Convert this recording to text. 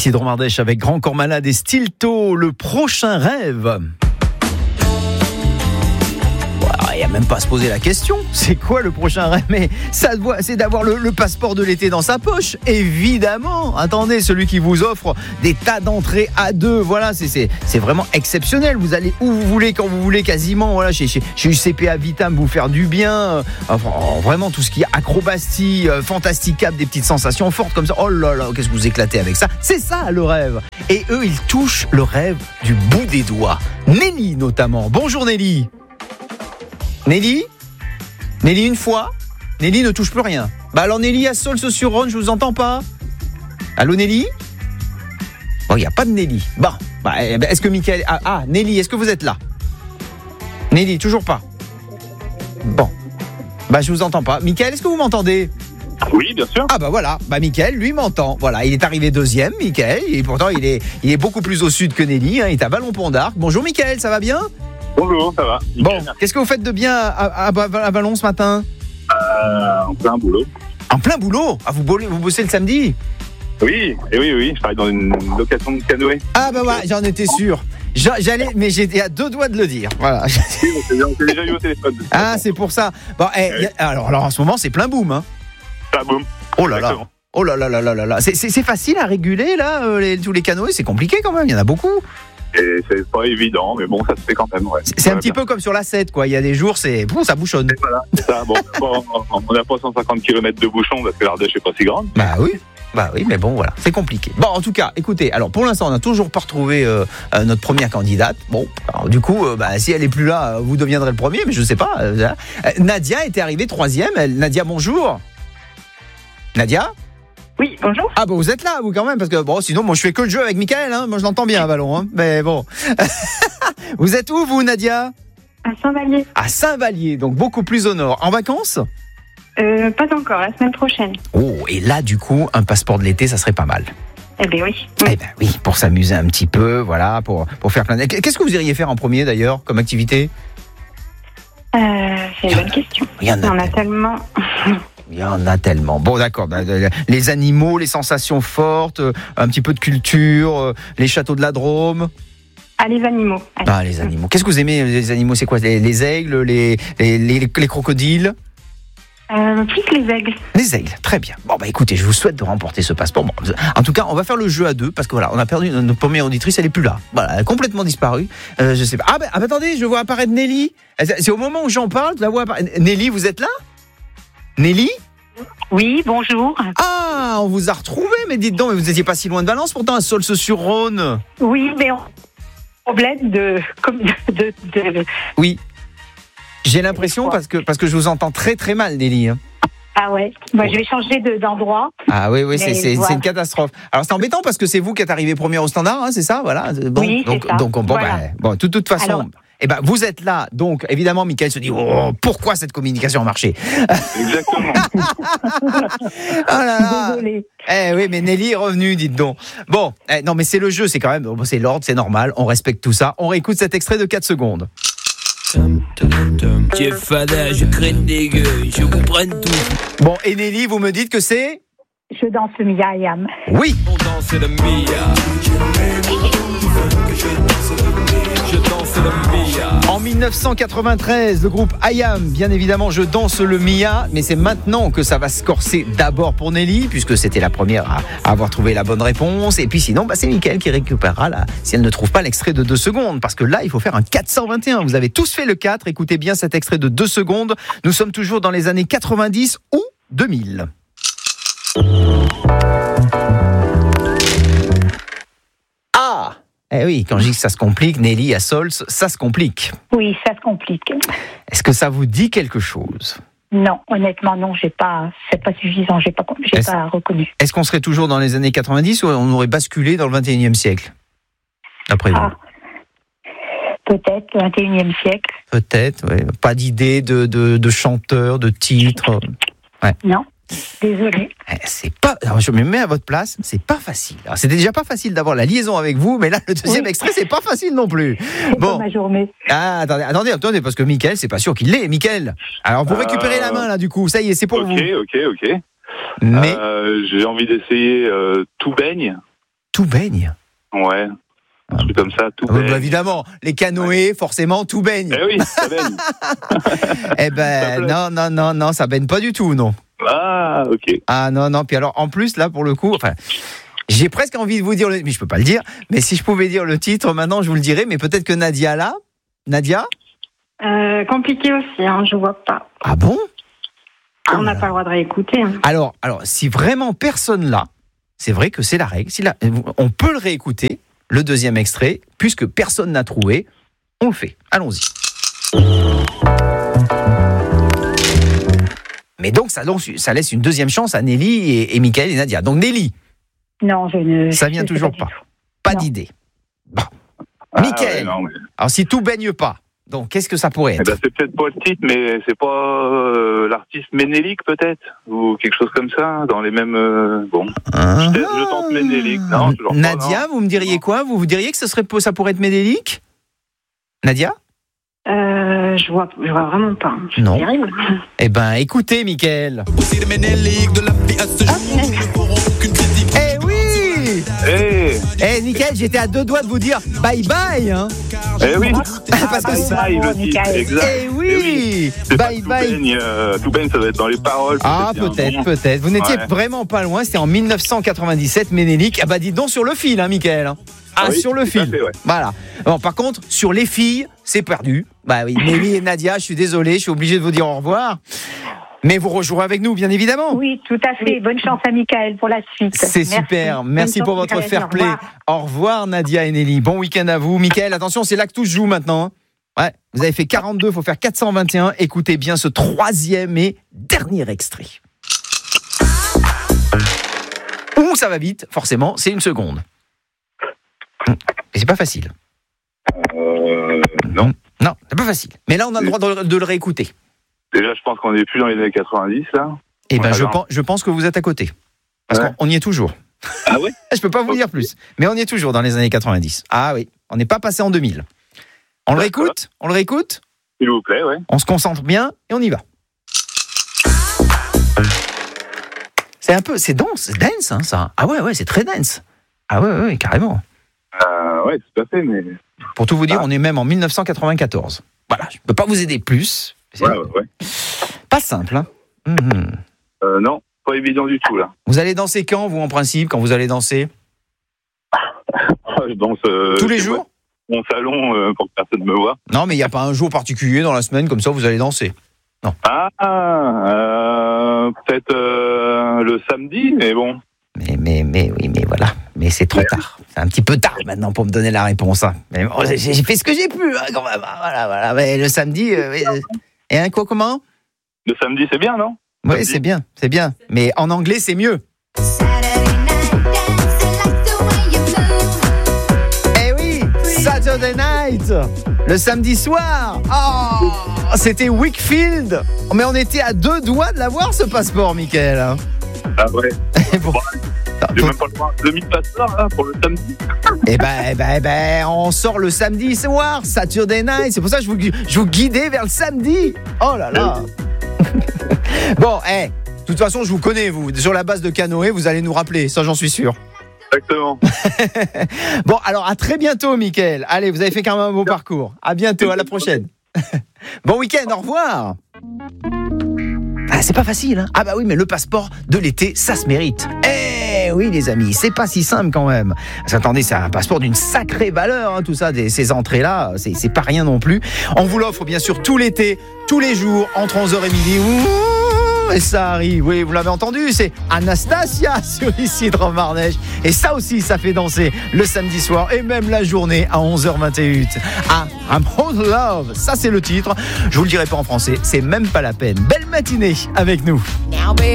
Ici Dromardèche avec Grand Corps Malade et Stilto, le prochain rêve. Il n'y a même pas à se poser la question, c'est quoi le prochain rêve? Mais c'est d'avoir le passeport de l'été dans sa poche, évidemment. Attendez, celui qui vous offre des tas d'entrées à deux, voilà, c'est vraiment exceptionnel. Vous allez où vous voulez, quand vous voulez, quasiment. Voilà, chez UCPA Vitam, vous faire du bien. Vraiment tout ce qui est acrobatie, fantasticable, des petites sensations fortes comme ça. Oh là là, qu'est-ce que vous éclatez avec ça? C'est ça le rêve. Et eux, ils touchent le rêve du bout des doigts. Nelly notamment. Bonjour Nelly. Nelly, une fois. Nelly ne touche plus rien. Bah alors Nelly à Saulce-sur-Rhône, je vous entends pas. Allô Nelly? Bon, il n'y a pas de Nelly. Bon, est-ce que Mickaël... Ah, Nelly, est-ce que vous êtes là? Nelly, toujours pas. Bon, je vous entends pas. Mickaël, est-ce que vous m'entendez? Oui, bien sûr. Ah voilà, Mickaël, lui, m'entend. Voilà, il est arrivé deuxième, Mickaël, et pourtant il est beaucoup plus au sud que Nelly, hein, il est à Vallon-Pont d'Arc. Bonjour Mickaël, ça va bien? Bonjour, ça va. Bon, qu'est-ce que vous faites de bien à Vallon ce matin? En plein boulot. En plein boulot? Ah, vous bossez le samedi? Oui, je travaille dans une location de canoë. Ah voilà, j'en étais sûr. Mais j'étais à deux doigts de le dire. Voilà. Oui, on s'est déjà eu au téléphone. Ah, c'est pour ça. Bon, alors en ce moment, c'est plein boom, hein. Plein boom. Oh là là. Exactement. Oh là là là là là. C'est facile à réguler là, tous les canoës, c'est compliqué quand même. Il y en a beaucoup. Et c'est pas évident, mais bon, ça se fait quand même. Ouais. C'est un petit peu comme sur la 7, quoi. Il y a des jours, ça bouchonne. Et voilà, c'est ça. Bon, on n'a pas 150 km de bouchon parce que l'Ardèche n'est pas si grande. Bah oui, mais bon, voilà, c'est compliqué. Bon, en tout cas, écoutez, alors pour l'instant, on n'a toujours pas retrouvé notre première candidate. Bon, alors, du coup, si elle est plus là, vous deviendrez le premier, mais je sais pas. Nadia était arrivée troisième. Nadia, bonjour. Nadia? Oui, bonjour. Ah vous êtes là, vous quand même, parce que bon, sinon, moi je fais que le jeu avec Mickaël, hein. Moi je l'entends bien à Vallon, hein. Mais bon. Vous êtes où, vous, Nadia? À Saint-Vallier. À Saint-Vallier, donc beaucoup plus au nord. En vacances? Pas encore, la semaine prochaine. Oh, et là, du coup, un passeport de l'été, ça serait pas mal. Eh bien oui. Eh ben oui, pour s'amuser un petit peu, voilà, pour faire plein de... Qu'est-ce que vous iriez faire en premier, d'ailleurs, comme activité? C'est une bonne question. Il y en a tellement... Il y en a tellement. Bon, d'accord. Les animaux, les sensations fortes, un petit peu de culture, les châteaux de la Drôme. Ah, les animaux. Allez. Ah, les animaux. Qu'est-ce que vous aimez, les animaux? C'est quoi? Les aigles, les crocodiles? Plus les aigles. Les aigles, très bien. Bon, écoutez, je vous souhaite de remporter ce passeport. Bon, en tout cas, on va faire le jeu à deux, parce que voilà, on a perdu notre première auditrice, elle est plus là. Voilà, elle a complètement disparu. Je sais pas. Attendez, je vois apparaître Nelly. C'est au moment où j'en parle, je la vois apparaître. Nelly, vous êtes là? Nelly? Oui, bonjour. Ah, on vous a retrouvé, mais dites donc, vous n'étiez pas si loin de Valence, pourtant à Saulce-sur-Rhône. Oui, mais problème de... Oui. J'ai l'impression, parce que je vous entends très très mal, Nelly. Ah ouais, moi je vais changer d'endroit. Ah oui, c'est voilà. une catastrophe. Alors c'est embêtant parce que c'est vous qui êtes arrivé premier au standard, hein, c'est ça, voilà. Bon, oui, c'est ça. Donc voilà. de toute façon... Alors, vous êtes là, donc évidemment, Mickaël se dit pourquoi cette communication a marché? Exactement. Oh là là. Désolée. Oui, mais Nelly est revenue, dites donc. Bon, non, mais c'est le jeu, c'est quand même, c'est l'ordre, c'est normal, on respecte tout ça. On réécoute cet extrait de 4 secondes. Jeff Fada, je craigne des gueux, je comprends tout. Bon, et Nelly, vous me dites que c'est? Je danse le Mia Yam. Oui. On danse le Mia. Je danse le Mia. En 1993, le groupe IAM, bien évidemment, Je danse le Mia, mais c'est maintenant que ça va se corser d'abord pour Nelly, puisque c'était la première à avoir trouvé la bonne réponse, et puis sinon, c'est Mickaël qui récupérera là, si elle ne trouve pas l'extrait de 2 secondes, parce que là, il faut faire un 421. Vous avez tous fait le 4, écoutez bien cet extrait de 2 secondes. Nous sommes toujours dans les années 90 ou 2000. Ah! Eh oui, quand je dis que ça se complique, Nelly à Saulce, ça se complique. Oui, ça se complique. Est-ce que ça vous dit quelque chose? Non, honnêtement, non, c'est pas suffisant, j'ai pas reconnu. Est-ce qu'on serait toujours dans les années 90 ou on aurait basculé dans le 21e siècle? D'après vous? Peut-être, le 21e siècle. Peut-être, oui. Pas d'idée de chanteur, de titre? Ouais. Non. Désolée. C'est pas. Alors je me mets à votre place, c'est pas facile. Alors, c'était déjà pas facile d'avoir la liaison avec vous, mais là le deuxième extrait c'est pas facile non plus. C'est pas ma journée. Ah, attendez, parce que Mickaël, c'est pas sûr qu'il l'est, Mickaël. Alors vous récupérez la main là du coup, ça y est, c'est pour vous. Ok. Mais j'ai envie d'essayer Tout baigne. Tout baigne. Ouais. Un truc comme ça, tout Ah, baigne. bah, évidemment, les canoës, forcément, tout baigne. Eh oui, ça baigne. Eh ben, non, ça baigne pas du tout, non. Ah, ok. Ah non, puis alors, en plus, là, pour le coup, enfin, j'ai presque envie de vous dire, mais je peux pas le dire, mais si je pouvais dire le titre, maintenant, je vous le dirais, mais peut-être que Nadia, là, Nadia ? Compliqué aussi, hein, je vois pas. Ah bon ? On n'a pas le droit de réécouter. Hein. Alors, si vraiment personne là, c'est vrai que c'est la règle. On peut le réécouter, le deuxième extrait, puisque personne n'a trouvé, on le fait. Allons-y. Mais donc, ça laisse une deuxième chance à Nelly et Mickaël et Nadia. Donc, Nelly, Non, ça vient toujours pas. Pas Non. d'idée. Bon. Ah, Mickaël, ouais, non, mais... alors si tout baigne pas, donc qu'est-ce que ça pourrait Eh être ? ben, c'est peut-être pas le titre, mais c'est pas l'artiste Ménélique, peut-être, ou quelque chose comme ça, dans les mêmes. Bon, je tente Ménélique. Non, toujours pas, Nadia, non. vous me diriez quoi ? Vous diriez que ça pourrait être Ménélique ? Nadia ? Je vois vraiment pas. C'est Non. terrible. Eh ben, écoutez, Mickaël. Eh oui ! Eh, Mickaël, j'étais à 2 doigts de vous dire bye bye, hein. Eh oui, Parce que ça, il le dit, exact. Eh oui, C'est pas bye que bye. Tout baigne, ça doit être dans les paroles. Ah, il y a un nom. peut-être. Vous n'étiez Ouais. vraiment pas loin. C'était en 1997, Ménélique. Ah bah, dites donc sur le fil, hein, Mickaël. Ah, Oui, sur le tout à fil. fait, ouais. Voilà. Bon, par contre, sur les filles, c'est perdu. Bah oui, Nelly et Nadia, je suis désolé, je suis obligé de vous dire au revoir. Mais vous rejouerez avec nous, bien évidemment. Oui, tout à fait. Bonne chance à Mickaël pour la suite. C'est super. Merci Bonne pour chance, votre Mickaël. fair play. Au revoir. Au revoir, Nadia et Nelly. Bon week-end à vous. Mickaël, attention, c'est là que tout se joue maintenant. Ouais, vous avez fait 42, il faut faire 421. Écoutez bien ce 3e et dernier extrait. Ouh, ça va vite, forcément, c'est 1 seconde. Et c'est pas facile. Non. Non, c'est pas facile. Mais là, on a le droit de le réécouter. Déjà, je pense qu'on n'est plus dans les années 90, là. Eh ben, Alors. je pense que vous êtes à côté. Parce Ouais. qu'on y est toujours. Ah ouais? Je peux pas vous dire plus. Mais on y est toujours dans les années 90. Ah oui, on n'est pas passé en 2000. On le réécoute? On le réécoute? S'il vous plaît, ouais. On se concentre bien et on y va. C'est dance, hein, ça. Ah ouais, c'est très dance. Ah ouais, carrément. Ouais, tout à fait, mais. Pour tout vous dire, on est même en 1994. Voilà, je peux pas vous aider plus. C'est Ouais. pas simple, hein. Non, pas évident du tout, là. Vous allez danser quand, vous, en principe, quand vous allez danser? Je danse. Tous les chez jours? moi, mon salon, pour que personne me voie. Non, mais il n'y a pas un jour particulier dans la semaine, comme ça, vous allez danser. Peut-être le samedi, mais bon. Mais voilà. Mais c'est trop tard. C'est un petit peu tard maintenant pour me donner la réponse. Hein. Mais bon, j'ai fait ce que j'ai pu, hein, quand même. Voilà. Mais le samedi, et un quoi, comment? Le samedi, c'est bien, non? Oui, c'est bien. Mais en anglais, c'est mieux. Eh oui, Saturday Night, le samedi soir. Oh, c'était Wakefield. Mais on était à 2 doigts de l'avoir, ce passeport, Mickaël. Hein. Ah ouais. Bon. J'ai même pas le droit. 2000 passeports, là, pour le samedi. Eh ben, on sort le samedi soir, Saturday Night. C'est pour ça que je vous guidais vers le samedi. Oh là là. Bon, de toute façon, je vous connais, vous. Sur la base de canoë, vous allez nous rappeler. Ça, j'en suis sûr. Exactement. Bon, alors, à très bientôt, Mickaël. Allez, vous avez fait quand même un beau parcours. À bientôt, à la prochaine. Bon week-end, au revoir. Ah, c'est pas facile, hein. Ah bah oui, mais le passeport de l'été, ça se mérite. Eh oui, les amis, c'est pas si simple quand même. Attendez, c'est un passeport d'une sacrée valeur, hein, tout ça, ces entrées-là, c'est pas rien non plus. On vous l'offre bien sûr tout l'été, tous les jours, entre 11h et midi. Ouh, et ça arrive, oui, vous l'avez entendu, c'est Anastasia sur Isidre en Marnège. Et ça aussi, ça fait danser le samedi soir et même la journée à 11h21. Ah, I'm All Love, ça c'est le titre. Je vous le dirai pas en français, c'est même pas la peine. Belle matinée avec nous.